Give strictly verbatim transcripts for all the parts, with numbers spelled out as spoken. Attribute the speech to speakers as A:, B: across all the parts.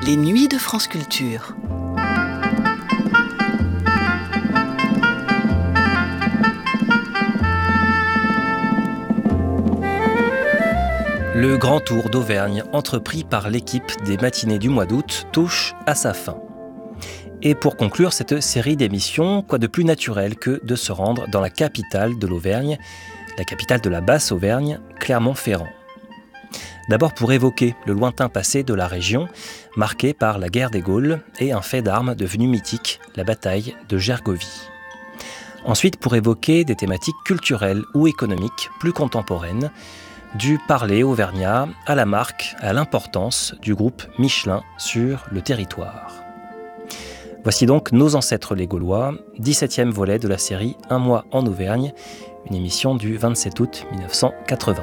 A: Les nuits de France Culture.
B: Le grand tour d'Auvergne, entrepris par l'équipe des matinées du mois d'août, touche à sa fin. Et pour conclure cette série d'émissions, quoi de plus naturel que de se rendre dans la capitale de l'Auvergne, la capitale de la Basse-Auvergne, Clermont-Ferrand. D'abord pour évoquer le lointain passé de la région, marqué par la guerre des Gaules et un fait d'armes devenu mythique, la bataille de Gergovie. Ensuite pour évoquer des thématiques culturelles ou économiques plus contemporaines, du parler auvergnat à la marque, à l'importance du groupe Michelin sur le territoire. Voici donc Nos ancêtres les Gaulois, dix-septième volet de la série Un mois en Auvergne, une émission du vingt-sept août mille neuf cent quatre-vingts.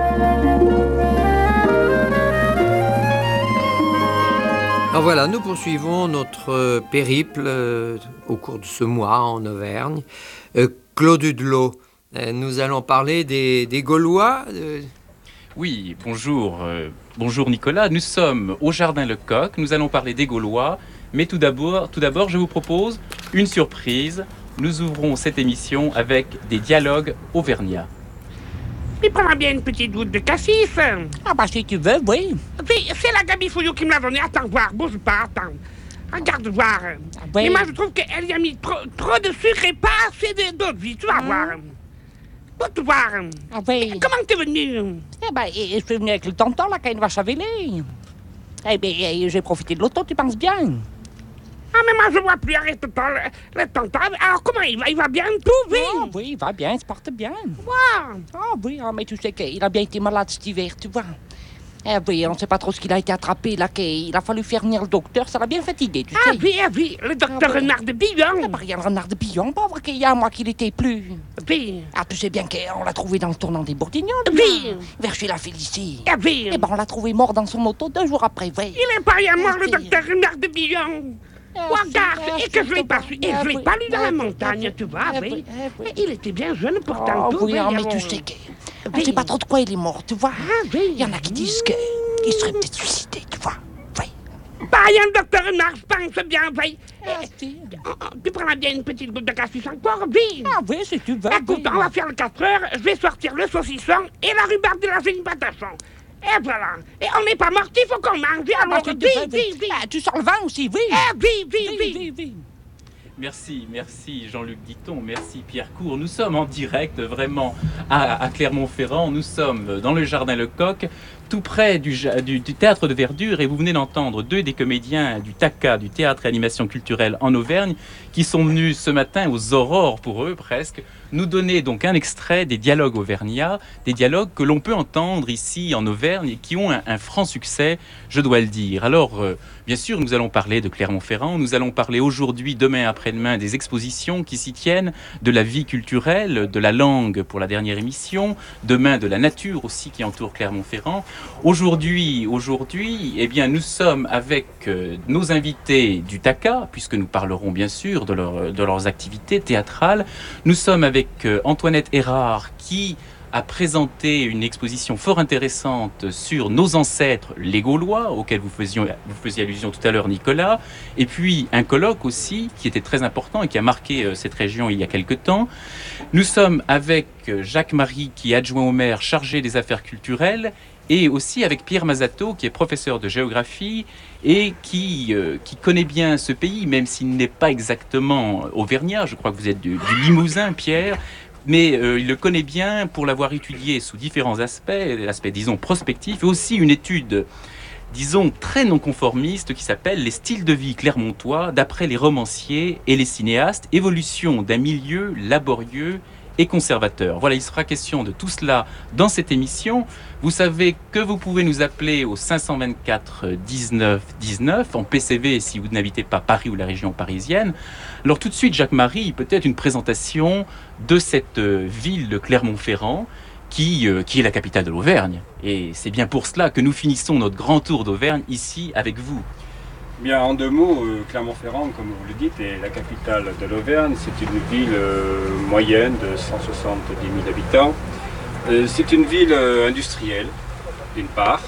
C: Alors voilà, nous poursuivons notre périple euh, au cours de ce mois en Auvergne. Euh, Claude Hudelot, euh, nous allons parler des, des Gaulois. Euh...
D: Oui, bonjour. Euh, bonjour Nicolas. Nous sommes au Jardin Lecoq. Nous allons parler des Gaulois. Mais tout d'abord, tout d'abord, je vous propose une surprise. Nous ouvrons cette émission avec des dialogues auvergnats.
E: Il prendra bien une petite goutte de cassis.
F: Ah bah si tu veux, oui.
E: Oui, c'est la Gabi Fouillou qui me l'a donné. Attends voir, bouge pas, attends. Regarde voir.
F: Ah oui.
E: Mais moi je trouve qu'elle y a mis trop, trop de sucre et pas assez de- d'eau de vie. Tu vas
F: Mmh.
E: voir. Tu vas voir.
F: Ah oui.
E: Comment t'es venu?
F: Eh ben, je suis venu avec le tonton, là, quand il va chaveler. Eh bien, j'ai profité de l'auto, tu penses bien?
E: Ah mais moi je vois plus, arrête tout le, le tonton. Alors comment il va? Il va bien tout, oui.
F: Ah oui, il va bien, il se porte bien.
E: Wow.
F: Ah oui, ah, mais tu sais qu'il a bien été malade cet hiver, tu vois. Eh oui, on ne sait pas trop ce qu'il a été attrapé, là, qu'il a fallu faire venir le docteur, ça l'a bien fatigué, tu
E: Ah
F: sais.
E: oui, ah oui, le docteur
F: Ah oui.
E: Renard de Billon.
F: Eh ben, regarde Renard de Billon, pauvre, qu'il y a un mois qu'il était plus.
E: Oui,
F: Ah, tu sais bien qu'on l'a trouvé dans le tournant des Bourguignons,
E: Oui.
F: vers chez la Félicie.
E: ah oui.
F: Eh ben, on l'a trouvé mort dans son auto deux jours après, oui.
E: Il est pas rien mort, le
F: Ah,
E: docteur Renard de Billon. Regarde, et que je l'ai pas su, et je l'ai pas lu dans la montagne, tu vois, oui. Mais il était bien jeune pourtant,
F: Oh,
E: tout,
F: oui, ah, mais
E: alors.
F: tu sais que... On
E: Oui.
F: sait pas trop de quoi il est mort, tu vois.
E: Ah oui.
F: Il y en a qui disent qu'il serait peut-être suicidé, tu vois. Oui.
E: Pas rien, le docteur Renard, je pense bien, oui.
F: Ah, si.
E: Oh, oh, Tu prendras bien une petite goutte de cassis encore, oui.
F: Ah oui, si tu veux.
E: Écoute,
F: oui.
E: on va faire le quatre heures, je vais sortir le saucisson et la rhubarbe de la génie patachon. Et voilà. Et on n'est pas mort, il faut qu'on mange.
F: Ah, bah,
E: Alors,
F: si
E: oui,
F: tu veux,
E: oui, oui.
F: Ah, tu sors le vin aussi, oui.
E: Ah, oui, oui,
F: oui,
E: oui.
F: oui, oui.
D: Merci, merci Jean-Luc Guiton, merci Pierre Court. Nous sommes en direct vraiment à, à Clermont-Ferrand. Nous sommes dans le Jardin Lecoq, tout près du, ja- du, du Théâtre de Verdure, et vous venez d'entendre deux des comédiens du T A C A, du Théâtre et Animation Culturelle en Auvergne, qui sont venus ce matin aux aurores, pour eux presque, nous donner donc un extrait des dialogues auvergnats, des dialogues que l'on peut entendre ici en Auvergne et qui ont un, un franc succès, je dois le dire. Alors, euh, bien sûr, nous allons parler de Clermont-Ferrand, nous allons parler aujourd'hui, demain, après-demain, des expositions qui s'y tiennent, de la vie culturelle, de la langue pour la dernière émission, demain de la nature aussi qui entoure Clermont-Ferrand. Aujourd'hui, aujourd'hui, eh bien, nous sommes avec euh, nos invités du T A C A, puisque nous parlerons bien sûr de, leur- de leurs activités théâtrales. Nous sommes avec euh, Antoinette Erard qui a présenté une exposition fort intéressante sur nos ancêtres, les Gaulois, auxquels vous faisiez, vous faisiez allusion tout à l'heure, Nicolas, et puis un colloque aussi qui était très important et qui a marqué euh, cette région il y a quelque temps. Nous sommes avec euh, Jacques Marie, qui est adjoint au maire chargé des affaires culturelles, et aussi avec Pierre Mazato, qui est professeur de géographie et qui, euh, qui connaît bien ce pays, même s'il n'est pas exactement auvergnat. Je crois que vous êtes du, du Limousin, Pierre, mais euh, il le connaît bien pour l'avoir étudié sous différents aspects, l'aspect, disons, prospectif, et aussi une étude, disons, très non conformiste qui s'appelle « Les styles de vie clermontois d'après les romanciers et les cinéastes, évolution d'un milieu laborieux et conservateur ». Voilà, il sera question de tout cela dans cette émission. Vous savez que vous pouvez nous appeler au cinq cent vingt-quatre dix-neuf dix-neuf en P C V si vous n'habitez pas Paris ou la région parisienne. Alors tout de suite, Jacques-Marie, peut-être une présentation de cette euh, ville de Clermont-Ferrand qui, euh, qui est la capitale de l'Auvergne. Et c'est bien pour cela que nous finissons notre grand tour d'Auvergne ici avec vous.
G: Bien, en deux mots, euh, Clermont-Ferrand, comme vous le dites, est la capitale de l'Auvergne. C'est une ville euh, moyenne de cent soixante-dix mille habitants. Euh, c'est une ville euh, industrielle, d'une part,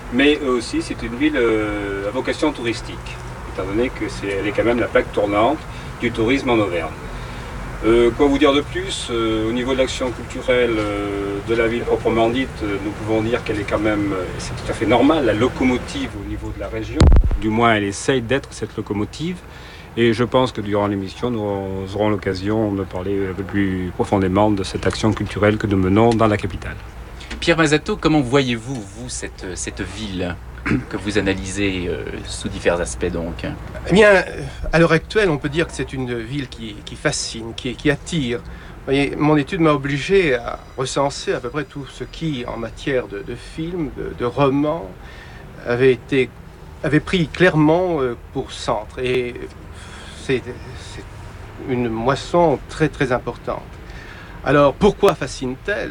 G: mais aussi c'est une ville euh, à vocation touristique, étant donné qu'elle est, est quand même la plaque tournante du tourisme en Auvergne. Euh, quoi vous dire de plus? euh, Au niveau de l'action culturelle euh, de la ville proprement dite, euh, nous pouvons dire qu'elle est quand même, euh, c'est tout à fait normal, la locomotive au niveau de la région. Du moins, elle essaye d'être cette locomotive. Et je pense que durant l'émission, nous aurons l'occasion de parler un peu plus profondément de cette action culturelle que nous menons dans la capitale.
D: Pierre Mazato, comment voyez-vous, vous, cette, cette ville que vous analysez euh, sous divers aspects donc?
H: Eh bien, à l'heure actuelle, on peut dire que c'est une ville qui, qui fascine, qui, qui attire. Vous voyez, mon étude m'a obligé à recenser à peu près tout ce qui, en matière de, de films, de, de romans, avait été, avait pris Clermont pour centre. Et c'est, c'est une moisson très très importante. Alors, pourquoi fascine-t-elle?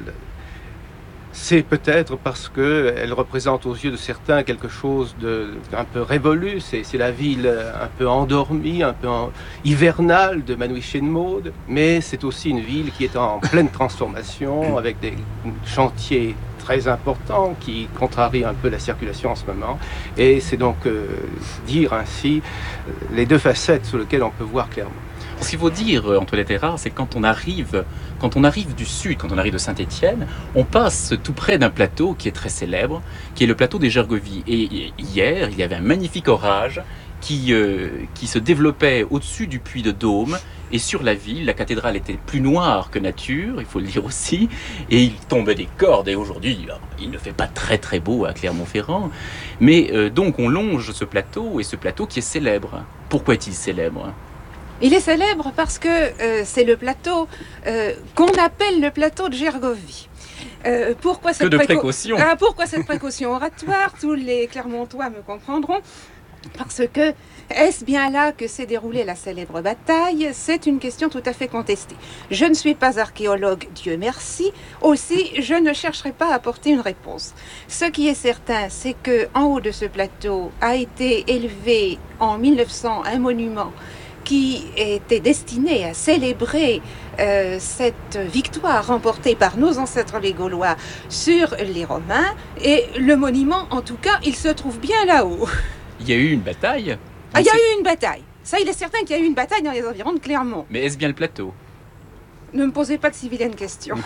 H: C'est peut-être parce qu'elle représente aux yeux de certains quelque chose d'un peu révolu. C'est la ville un peu endormie, un peu en, hivernale de Manouche et de Maud. Mais c'est aussi une ville qui est en pleine transformation, avec des chantiers très importants qui contrarient un peu la circulation en ce moment. Et c'est donc euh, dire ainsi les deux facettes sur lesquelles on peut voir clairement.
D: Ce qu'il faut dire, Antoinette Hérard, c'est que quand on arrive, quand on arrive du sud, quand on arrive de Saint-Étienne, on passe tout près d'un plateau qui est très célèbre, qui est le plateau des Gergovies. Et hier, il y avait un magnifique orage qui, euh, qui se développait au-dessus du puits de Dôme et sur la ville. La cathédrale était plus noire que nature, il faut le dire aussi, et il tombait des cordes. Et aujourd'hui, il ne fait pas très très beau à Clermont-Ferrand. Mais euh, donc on longe ce plateau, et ce plateau qui est célèbre. Pourquoi est-il célèbre ?
I: Il est célèbre parce que euh, c'est le plateau euh, qu'on appelle le plateau de Gergovie. Euh, pourquoi cette
D: que de
I: préca...
D: précaution
I: ah, Pourquoi cette précaution oratoire? Tous les Clermontois me comprendront. Parce que, est-ce bien là que s'est déroulée la célèbre bataille? C'est une question tout à fait contestée. Je ne suis pas archéologue, Dieu merci. Aussi, je ne chercherai pas à apporter une réponse. Ce qui est certain, c'est qu'en haut de ce plateau a été élevé en mille neuf cents un monument qui était destiné à célébrer euh, cette victoire remportée par nos ancêtres les Gaulois sur les Romains. Et le monument, en tout cas, il se trouve bien là-haut.
D: Il y a eu une bataille.
I: Ah, il y a eu une bataille. Ça, il est certain qu'il y a eu une bataille dans les environs de Clermont.
D: Mais est-ce bien le plateau?
I: Ne me posez pas de si vilaines questions.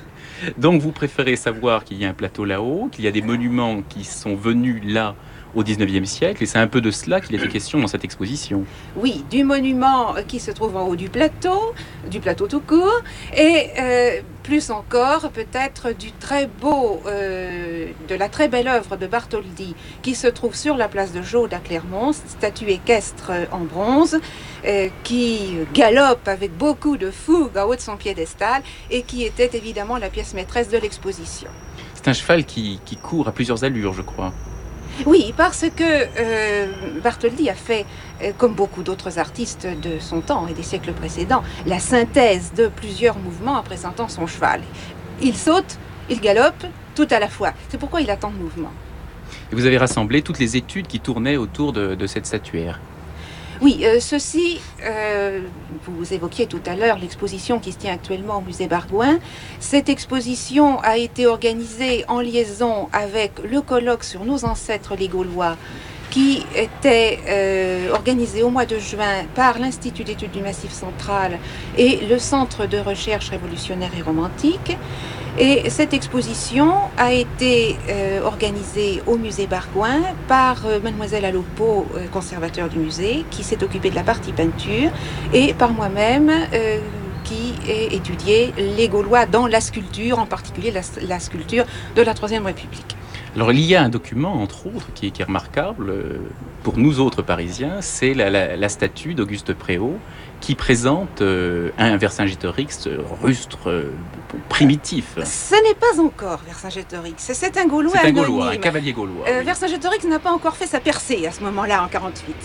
D: Donc vous préférez savoir qu'il y a un plateau là-haut, qu'il y a des monuments qui sont venus là au dix-neuvième siècle, et c'est un peu de cela qu'il était question dans cette exposition.
I: Oui, du monument qui se trouve en haut du plateau, du plateau tout court, et euh, plus encore peut-être du très beau, euh, de la très belle œuvre de Bartholdi qui se trouve sur la place de Jaude à Clermont, cette statue équestre en bronze euh, qui galope avec beaucoup de fougue en haut de son piédestal et qui était évidemment la pièce maîtresse de l'exposition.
D: C'est un cheval qui, qui court à plusieurs allures, je crois.
I: Oui, parce que euh, Bartholdi a fait, euh, comme beaucoup d'autres artistes de son temps et des siècles précédents, la synthèse de plusieurs mouvements en présentant son cheval. Il saute, il galope, tout à la fois. C'est pourquoi il a tant de mouvements.
D: Et vous avez rassemblé toutes les études qui tournaient autour de, de cette statuaire.
I: Oui, euh, ceci, euh, vous évoquiez tout à l'heure l'exposition qui se tient actuellement au musée Bargouin. Cette exposition a été organisée en liaison avec le colloque sur nos ancêtres les Gaulois qui était euh, organisé au mois de juin par l'Institut d'études du Massif central et le Centre de recherche révolutionnaire et romantique. Et cette exposition a été euh, organisée au musée Bargouin par euh, mademoiselle Alopo, euh, conservateur du musée, qui s'est occupée de la partie peinture, et par moi-même, euh, qui ai étudié les Gaulois dans la sculpture, en particulier la, la sculpture de la Troisième République.
D: Alors il y a un document, entre autres, qui, qui est remarquable pour nous autres Parisiens, c'est la, la, la statue d'Auguste Préau, qui présente euh, un Vercingétorix rustre, euh, primitif.
I: Ce n'est pas encore Vercingétorix, c'est un Gaulois
D: C'est un
I: anonyme.
D: Gaulois, un cavalier gaulois.
I: Euh,
D: oui.
I: Vercingétorix n'a pas encore fait sa percée à ce moment-là, en quarante-huit.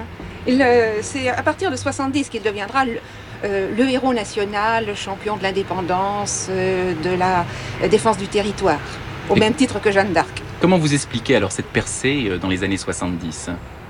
I: Euh, c'est à partir de soixante-dix qu'il deviendra le, euh, le héros national, le champion de l'indépendance, euh, de la euh, défense du territoire, au
D: Et
I: même titre que Jeanne d'Arc.
D: Comment vous expliquez alors cette percée dans les années soixante-dix?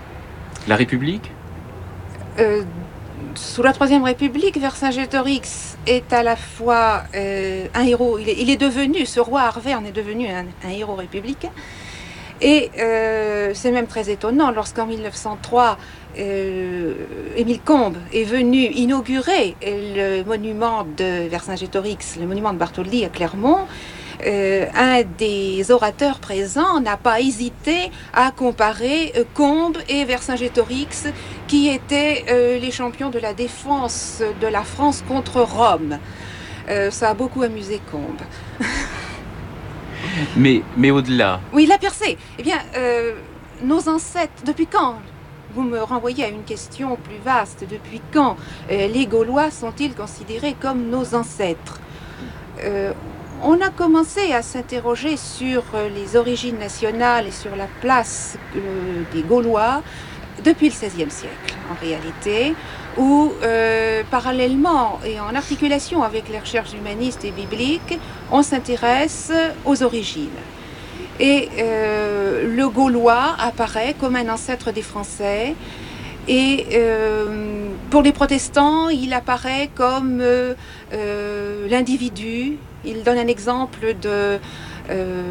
D: La République
I: euh, Sous la Troisième République, Vercingétorix est à la fois euh, un héros, il est, il est devenu, ce roi Arverne est devenu un, un héros républicain, Et euh, c'est même très étonnant lorsqu'en mille neuf cent trois, euh, Émile Combes est venu inaugurer le monument de Vercingétorix, le monument de Bartholdi à Clermont. Euh, un des orateurs présents n'a pas hésité à comparer euh, Combes et Vercingétorix, qui étaient euh, les champions de la défense de la France contre Rome. Euh, ça a beaucoup amusé Combes.
D: Mais, mais au-delà...
I: Oui, la percée. Eh bien, euh, nos ancêtres, depuis quand? Vous me renvoyez à une question plus vaste. Depuis quand euh, les Gaulois sont-ils considérés comme nos ancêtres? euh, On a commencé à s'interroger sur les origines nationales et sur la place euh, des Gaulois depuis le seizième siècle, en réalité, où, euh, parallèlement et en articulation avec les recherches humanistes et bibliques, on s'intéresse aux origines. Et euh, le Gaulois apparaît comme un ancêtre des Français. Et euh, pour les protestants, il apparaît comme euh, euh, l'individu. Il donne un exemple de, euh,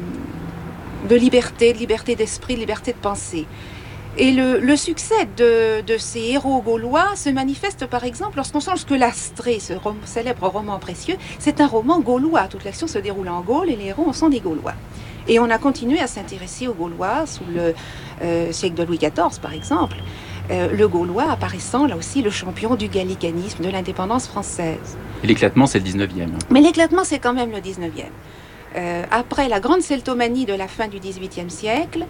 I: de liberté, de liberté d'esprit, de liberté de pensée. Et le, le succès de, de ces héros gaulois se manifeste par exemple lorsqu'on songe que l'Astrée, ce rom, célèbre roman précieux, c'est un roman gaulois. Toute l'action se déroule en Gaule et les héros sont des Gaulois. Et on a continué à s'intéresser aux Gaulois sous le euh, siècle de Louis quatorze par exemple. Euh, le Gaulois apparaissant là aussi le champion du gallicanisme, de l'indépendance française.
D: Et l'éclatement, c'est le dix-neuvième.
I: Mais l'éclatement, c'est quand même le dix-neuvième. Euh, après la grande celtomanie de la fin du dix-huitième siècle,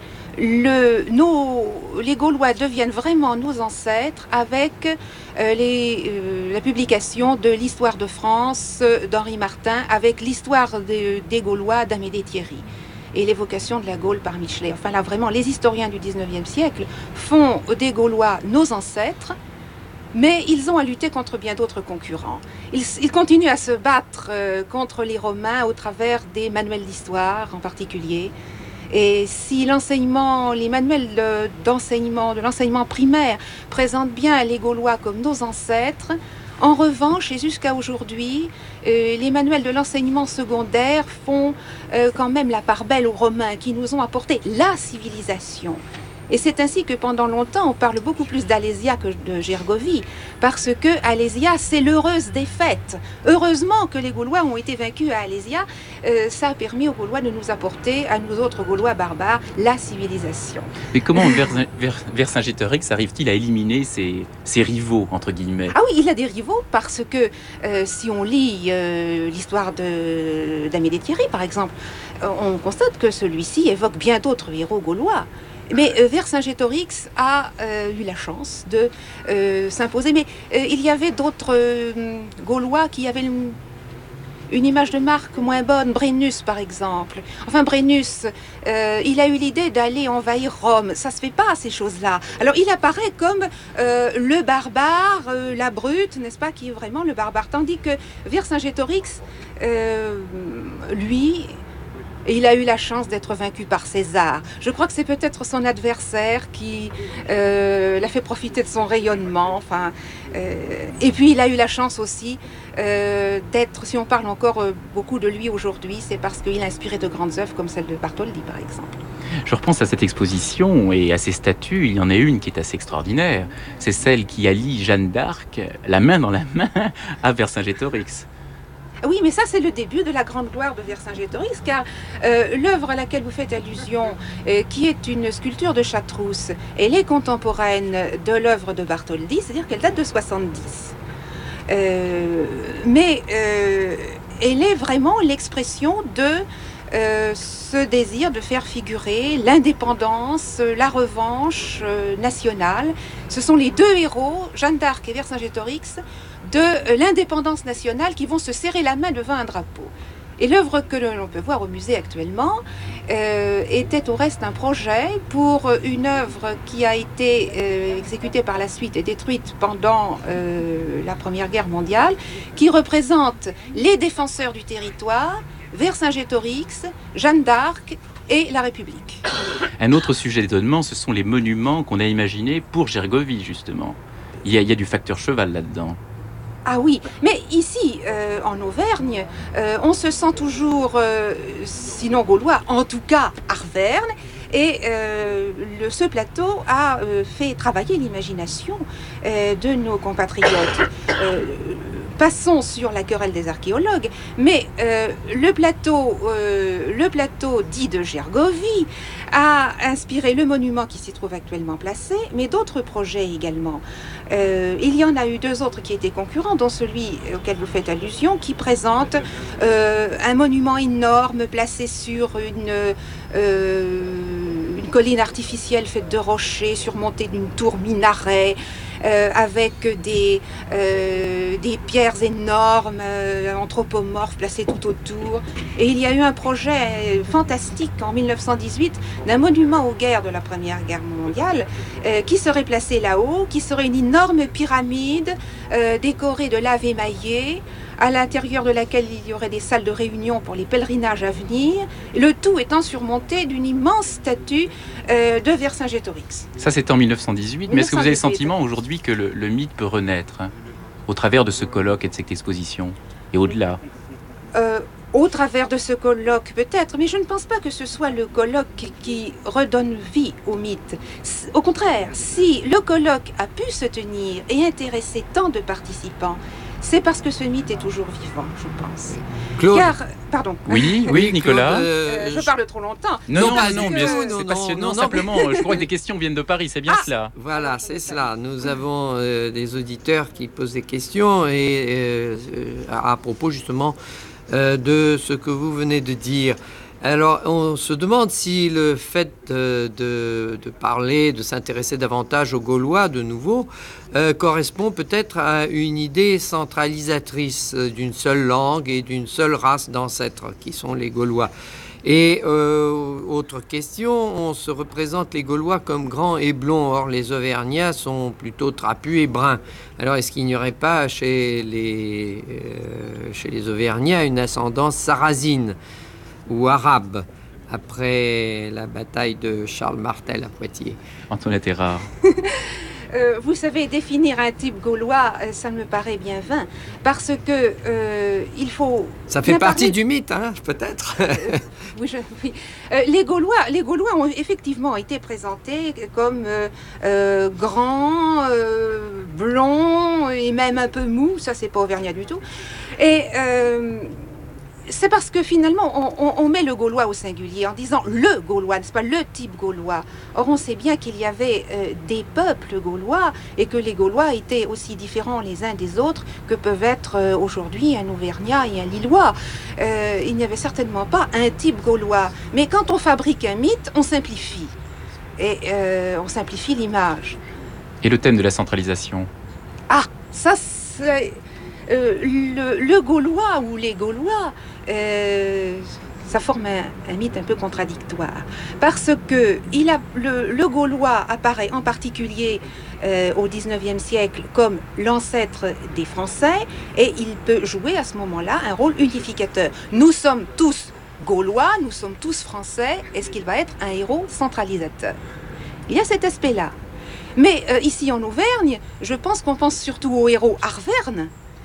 I: le, nos, les Gaulois deviennent vraiment nos ancêtres avec euh, les, euh, la publication de l'Histoire de France euh, d'Henri Martin, avec l'histoire de, des Gaulois d'Amédée Thierry et l'évocation de la Gaule par Michelet. Enfin là, vraiment, les historiens du dix-neuvième siècle font des Gaulois nos ancêtres, mais ils ont à lutter contre bien d'autres concurrents. Ils, ils continuent à se battre euh, contre les Romains au travers des manuels d'histoire en particulier. Et si l'enseignement, les manuels de, d'enseignement, de l'enseignement primaire présentent bien les Gaulois comme nos ancêtres, en revanche, et jusqu'à aujourd'hui, euh, les manuels de l'enseignement secondaire font euh, quand même la part belle aux Romains qui nous ont apporté la civilisation. Et c'est ainsi que pendant longtemps, on parle beaucoup plus d'Alésia que de Gergovie, parce que Alésia, c'est l'heureuse défaite. Heureusement que les Gaulois ont été vaincus à Alésia, euh, ça a permis aux Gaulois de nous apporter, à nous autres Gaulois barbares, la civilisation.
D: Mais comment Vercingétorix arrive-t-il à éliminer ses, ses rivaux, entre guillemets?
I: Ah oui, il a des rivaux, parce que euh, si on lit euh, l'histoire de, d'Amédée Thierry, par exemple, euh, on constate que celui-ci évoque bien d'autres héros gaulois. Mais euh, Vercingétorix a euh, eu la chance de euh, s'imposer. Mais euh, il y avait d'autres euh, Gaulois qui avaient une, une image de marque moins bonne. Brennus, par exemple. Enfin, Brennus, euh, il a eu l'idée d'aller envahir Rome. Ça se fait pas, ces choses-là. Alors, il apparaît comme euh, le barbare, euh, la brute, n'est-ce pas, qui est vraiment le barbare. Tandis que Vercingétorix, euh, lui... Et il a eu la chance d'être vaincu par César. Je crois que c'est peut-être son adversaire qui euh, l'a fait profiter de son rayonnement. Enfin, euh, et puis il a eu la chance aussi euh, d'être, si on parle encore euh, beaucoup de lui aujourd'hui, c'est parce qu'il a inspiré de grandes œuvres comme celle de Bartholdi, par exemple.
D: Je repense à cette exposition et à ces statues. Il y en a une qui est assez extraordinaire. C'est celle qui allie Jeanne d'Arc, la main dans la main, à Vercingétorix.
I: Oui, mais ça, c'est le début de la grande gloire de Vercingétorix, car euh, l'œuvre à laquelle vous faites allusion, euh, qui est une sculpture de Chartreuse, elle est contemporaine de l'œuvre de Bartholdi, c'est-à-dire qu'elle date de soixante-dix. Euh, mais euh, elle est vraiment l'expression de euh, ce désir de faire figurer l'indépendance, la revanche euh, nationale. Ce sont les deux héros, Jeanne d'Arc et Vercingétorix, de l'indépendance nationale qui vont se serrer la main devant un drapeau. Et l'œuvre que l'on peut voir au musée actuellement euh, était au reste un projet pour une œuvre qui a été euh, exécutée par la suite et détruite pendant euh, la Première Guerre mondiale, qui représente les défenseurs du territoire, Vercingétorix, Jeanne d'Arc et la République.
D: Un autre sujet d'étonnement, ce sont les monuments qu'on a imaginés pour Gergovie, justement. Il y a, il y a du facteur cheval là-dedans.
I: Ah oui, mais ici, euh, en Auvergne, euh, on se sent toujours, euh, sinon gaulois, en tout cas arverne, Et euh, le, ce plateau a euh, fait travailler l'imagination euh, de nos compatriotes. Euh, Passons sur la querelle des archéologues, mais euh, le, plateau, euh, le plateau dit de Gergovie a inspiré le monument qui s'y trouve actuellement placé, mais d'autres projets également. Euh, il y en a eu deux autres qui étaient concurrents, dont celui auquel vous faites allusion, qui présente euh, un monument énorme placé sur une, euh, une colline artificielle faite de rochers, surmontée d'une tour minaret, Euh, avec des, euh, des pierres énormes, euh, anthropomorphes placées tout autour. Et il y a eu un projet fantastique en mille neuf cent dix-huit d'un monument aux guerres de la Première Guerre mondiale euh, qui serait placé là-haut, qui serait une énorme pyramide euh, décorée de laves émaillées, à l'intérieur de laquelle il y aurait des salles de réunion pour les pèlerinages à venir, le tout étant surmonté d'une immense statue euh, de Vercingétorix.
D: Ça, c'était en mille neuf cent dix-huit, mais est-ce que vous avez le sentiment aujourd'hui que le, le mythe peut renaître hein, au travers de ce colloque et de cette exposition, et au-delà
I: euh, Au travers de ce colloque, peut-être, mais je ne pense pas que ce soit le colloque qui redonne vie au mythe. Au contraire, si le colloque a pu se tenir et intéresser tant de participants, c'est parce que ce mythe est toujours vivant, je pense.
C: Claude.
I: Car, pardon.
D: Oui, oui, Nicolas.
C: Claude,
I: Euh, je
C: je-
I: parle trop longtemps.
D: Non,
C: Non,
D: non,
C: pas
D: non,
C: du
D: bien
C: tout,
D: sûr,
C: non,
D: c'est
C: non,
D: passionnant.
C: non, non.
D: Simplement, je crois que des questions viennent de Paris, c'est bien
I: Ah,
D: cela.
C: Voilà, c'est cela. Nous avons euh, des auditeurs qui posent des questions et euh, euh, à propos justement euh, de ce que vous venez de dire. Alors, on se demande si le fait de, de- de parler, de s'intéresser davantage aux Gaulois de nouveau, euh, correspond peut-être à une idée centralisatrice euh, d'une seule langue et d'une seule race d'ancêtres, qui sont les Gaulois. Et euh, autre question, on se représente les Gaulois comme grands et blonds, or les Auvergnats sont plutôt trapus et bruns. Alors est-ce qu'il n'y aurait pas chez les, euh, chez les Auvergnats une ascendance sarrasine ou arabe après la bataille de Charles Martel à Poitiers?
D: Antoinette Erard.
I: Euh, vous savez, définir un type gaulois, euh, ça me paraît bien vain, parce que euh, il faut...
C: Ça fait
I: bien
C: partie
I: parler-
C: du mythe, hein, peut-être.
I: Oui, je- oui. Euh, les Gaulois, les Gaulois ont effectivement été présentés comme euh, euh, grands, euh, blonds et même un peu mous. Ça, c'est pas auvergnat du tout. Et euh, c'est parce que finalement, on, on- on met le Gaulois au singulier en disant le Gaulois, n'est-ce pas, le type Gaulois. Or, on sait bien qu'il y avait euh, des peuples gaulois et que les Gaulois étaient aussi différents les uns des autres que peuvent être euh, aujourd'hui un Auvergnat et un Lillois. Euh, il n'y avait certainement pas un type Gaulois. Mais quand on fabrique un mythe, on simplifie. Et euh, on simplifie l'image.
D: Et le thème de la centralisation.
I: Ah, ça, c'est... euh, le, le Gaulois ou les Gaulois, euh, ça forme un, un mythe un peu contradictoire. Parce que il a, le, le Gaulois apparaît en particulier euh, au dix-neuvième siècle comme l'ancêtre des Français et il peut jouer à ce moment-là un rôle unificateur. Nous sommes tous Gaulois, nous sommes tous Français. Est-ce qu'il va être un héros centralisateur? Il y a cet aspect-là. Mais euh, ici en Auvergne, je pense qu'on pense surtout au héros Arverne.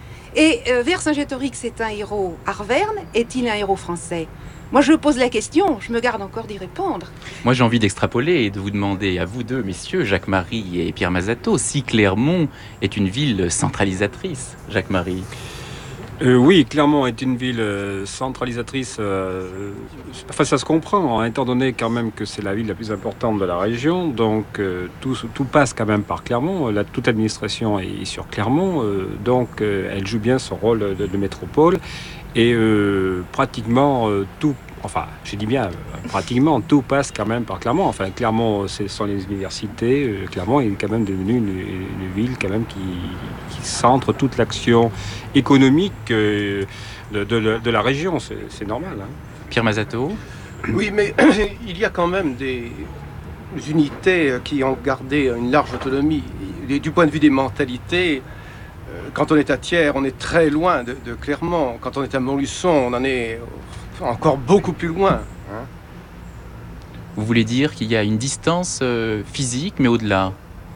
I: Et euh, Vercingétorix est un héros Arverne, est-il un héros français? Moi je pose la question, je me garde encore d'y répondre.
D: Moi, j'ai envie d'extrapoler et de vous demander à vous deux, messieurs, Jacques-Marie et Pierre Mazato, si Clermont est une ville centralisatrice. Jacques-Marie.
G: Euh, oui, Clermont est une ville euh, centralisatrice. euh, enfin, ça se comprend, hein, étant donné quand même que c'est la ville la plus importante de la région. Donc, euh, tout, tout passe quand même par Clermont. La, toute administration est sur Clermont. euh, donc, euh, elle joue bien son rôle de, de métropole. Et euh, pratiquement euh, tout, enfin, je dis bien, euh, pratiquement tout passe quand même par Clermont. Enfin, Clermont, ce sont les universités. Euh, Clermont est quand même devenu une, une ville quand même qui, qui centre toute l'action économique euh, de, de, de la région. C'est, c'est normal. Hein.
D: Pierre Mazato.
H: Oui, mais il y a quand même des unités qui ont gardé une large autonomie. Et du point de vue des mentalités, euh, quand on est à Thiers, on est très loin de, de Clermont. Quand on est à Montluçon, on en est encore beaucoup plus loin. Hein.
D: Vous voulez dire qu'il y a une distance euh, physique, mais au-delà?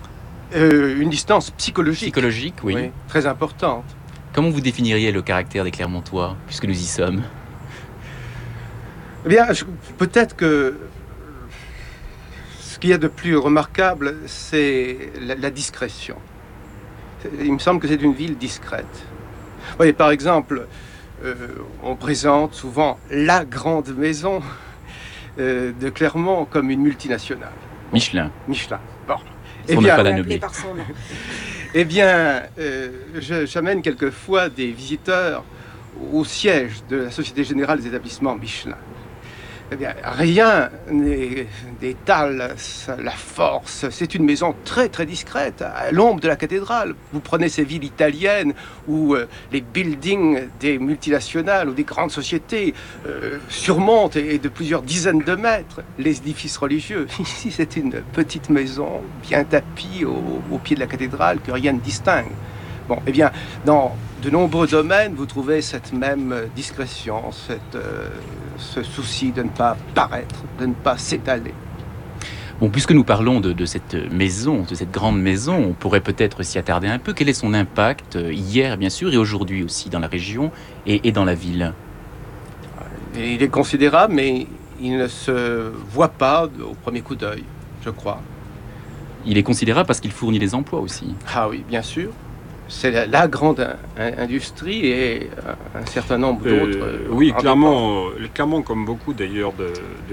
H: Euh, une distance psychologique.
D: Psychologique, oui.
H: Oui, très importante.
D: Comment vous définiriez le caractère des Clermontois, puisque nous y sommes?
H: Eh bien, je- peut-être que qu'il y a de plus remarquable, c'est la, la discrétion. Il me semble que c'est une ville discrète. Vous voyez, par exemple, euh, on présente souvent la grande maison euh, de Clermont comme une multinationale.
D: Michelin.
H: Michelin. Bon.
D: Eh bien, pas la nommer.
I: Par son nom.
H: Eh bien, euh, je, j'amène quelquefois des visiteurs au siège de la Société Générale des Établissements Michelin. Eh bien, rien n'étale la force. C'est une maison très très discrète, à l'ombre de la cathédrale. Vous prenez ces villes italiennes où euh, les buildings des multinationales ou des grandes sociétés euh, surmontent et de plusieurs dizaines de mètres les édifices religieux. Ici, c'est une petite maison bien tapie au, au pied de la cathédrale que rien ne distingue. Bon, eh bien, dans de nombreux domaines, vous trouvez cette même discrétion, cette, euh, ce souci de ne pas paraître, de ne pas s'étaler.
D: Bon, puisque nous parlons de, de cette maison, de cette grande maison, on pourrait peut-être s'y attarder un peu. Quel est son impact hier, bien sûr, et aujourd'hui aussi dans la région et, et dans la ville?
H: Il est considérable, mais il ne se voit pas au premier coup d'œil, je crois.
D: Il est considérable parce qu'il fournit les emplois aussi.
H: Ah oui, bien sûr. C'est la, la grande in- industrie et un certain nombre d'autres.
G: Euh, oui, clairement, clairement, comme beaucoup d'ailleurs de, de